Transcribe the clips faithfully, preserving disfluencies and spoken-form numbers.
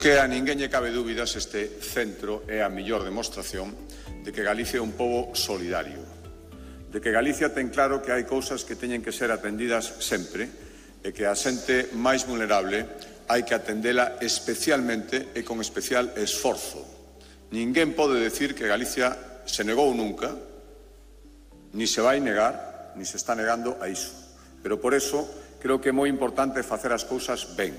Que a ninguén lle cabe dúbidas, este centro é a mellor demostración de que Galicia é un pobo solidario, de que Galicia ten claro que hai cousas que teñen que ser atendidas sempre e que a xente máis vulnerable hai que atendela especialmente e con especial esforzo. Ninguén pode decir que Galicia se negou nunca, ni se vai negar, ni se está negando a iso. Pero por eso creo que é moi importante facer as cousas ben.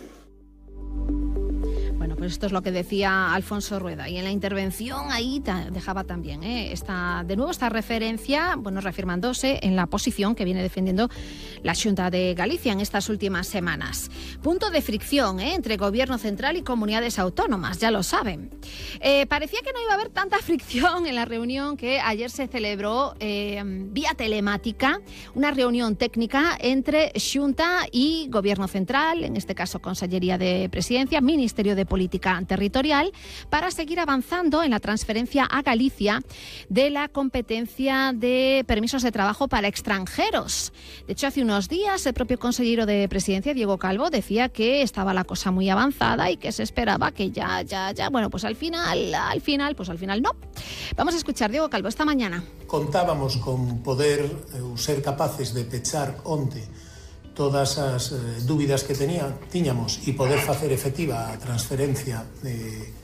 Bueno, pues esto es lo que decía Alfonso Rueda, y en la intervención ahí ta, dejaba también ¿eh? esta, de nuevo esta referencia, bueno, reafirmándose en la posición que viene defendiendo la Xunta de Galicia en estas últimas semanas. Punto de fricción ¿eh? entre Gobierno central y comunidades autónomas, ya lo saben. Eh, parecía que no iba a haber tanta fricción en la reunión que ayer se celebró eh, vía telemática, una reunión técnica entre Xunta y Gobierno central, en este caso Consellería de Presidencia, Ministerio de Política Territorial, para seguir avanzando en la transferencia a Galicia de la competencia de permisos de trabajo para extranjeros. De hecho, hace unos días el propio consejero de Presidencia, Diego Calvo, decía que estaba la cosa muy avanzada y que se esperaba que ya, ya, ya, bueno, pues al final, al final, pues al final no. Vamos a escuchar Diego Calvo esta mañana. Contábamos con poder eh, ser capaces de pechar onte todas as eh, dúbidas que tenía, tiñamos e poder facer efectiva a transferencia de,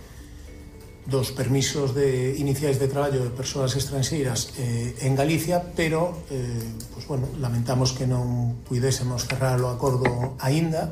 dos permisos de iniciais de traballo de persoas estranxeiras eh, en Galicia, pero eh, pues bueno, lamentamos que non puidésemos cerrar o acordo aínda.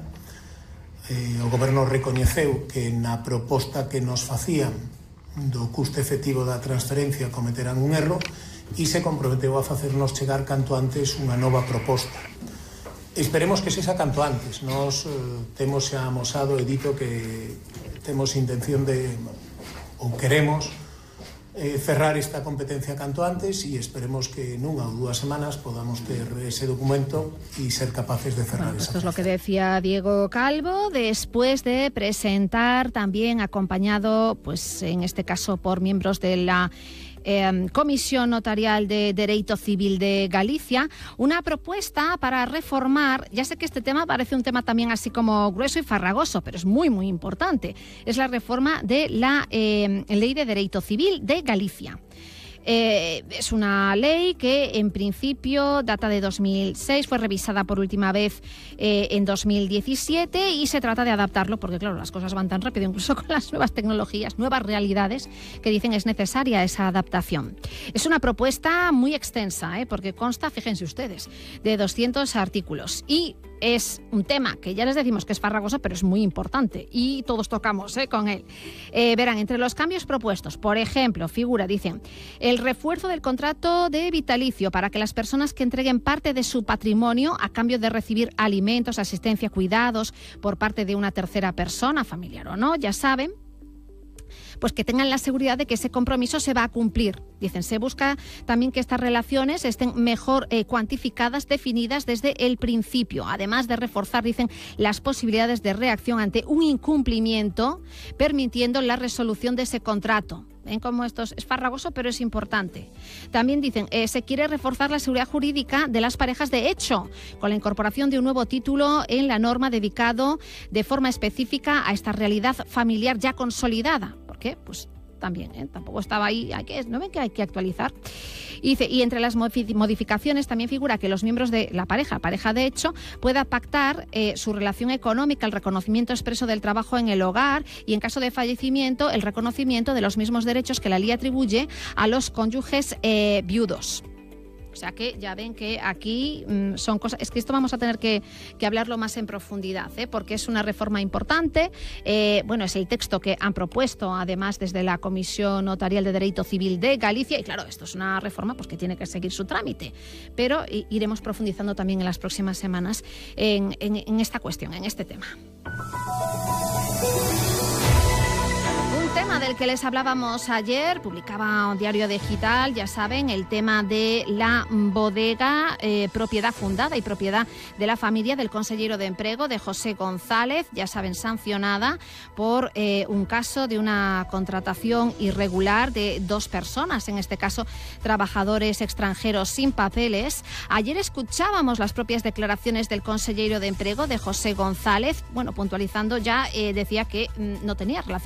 Eh, o Goberno recoñeceu que na proposta que nos facían do custe efectivo da transferencia cometeran un erro e se comprometeu a facernos chegar canto antes unha nova proposta. Esperemos que sexa canto antes. Nos eh, temos xa amosado e dito que temos intención de, ou queremos, eh, cerrar esta competencia canto antes e esperemos que nunha ou dúas semanas podamos ter ese documento e ser capaces de cerrar bueno, esa. Esto es lo que decía Diego Calvo después de presentar, también acompañado, pues en este caso por miembros de la Eh, Comisión Notarial de Dereito Civil de Galicia, una propuesta para reformar, ya sé que este tema parece un tema también así como grueso y farragoso, pero es muy, muy importante, es la reforma de la eh, Ley de Dereito Civil de Galicia. Eh, es una ley que en principio data de dos mil seis, fue revisada por última vez eh, en dos mil diecisiete y se trata de adaptarlo porque claro, las cosas van tan rápido, incluso con las nuevas tecnologías, nuevas realidades que dicen es necesaria esa adaptación. Es una propuesta muy extensa, ¿eh? porque consta, fíjense ustedes, de doscientos artículos y es un tema que ya les decimos que es farragoso, pero es muy importante y todos tocamos ¿eh? con él. Eh, verán, entre los cambios propuestos, por ejemplo, figura, dicen, el refuerzo del contrato de vitalicio para que las personas que entreguen parte de su patrimonio a cambio de recibir alimentos, asistencia, cuidados por parte de una tercera persona, familiar o no, ya saben, pues que tengan la seguridad de que ese compromiso se va a cumplir. Dicen, se busca también que estas relaciones estén mejor eh, cuantificadas, definidas desde el principio, además de reforzar, dicen, las posibilidades de reacción ante un incumplimiento, permitiendo la resolución de ese contrato. ¿Ven cómo esto es farragoso, pero es importante? También dicen, eh, se quiere reforzar la seguridad jurídica de las parejas de hecho, con la incorporación de un nuevo título en la norma dedicado de forma específica a esta realidad familiar ya consolidada. ¿Por qué? Pues también, ¿eh? tampoco estaba ahí, hay que, ¿no ven que hay que actualizar? Y, dice, y entre las modificaciones también figura que los miembros de la pareja, pareja de hecho, pueda pactar eh, su relación económica, el reconocimiento expreso del trabajo en el hogar y en caso de fallecimiento, el reconocimiento de los mismos derechos que la ley atribuye a los cónyuges eh, viudos. O sea que ya ven que aquí mmm, son cosas... Es que esto vamos a tener que, que hablarlo más en profundidad, ¿eh? porque es una reforma importante. Eh, bueno, es el texto que han propuesto, además, desde la Comisión Notarial de Dereito Civil de Galicia. Y claro, esto es una reforma pues, que tiene que seguir su trámite. Pero iremos profundizando también en las próximas semanas en, en, en esta cuestión, en este tema. Un tema de del que les hablábamos ayer, publicaba un diario digital, ya saben, el tema de la bodega, eh, propiedad fundada y propiedad de la familia del consellero de Emprego, de José González, ya saben, sancionada por eh, un caso de una contratación irregular de dos personas, en este caso trabajadores extranjeros sin papeles. Ayer escuchábamos las propias declaraciones del consellero de Emprego, de José González, bueno, puntualizando ya, eh, decía que mm, no tenía relación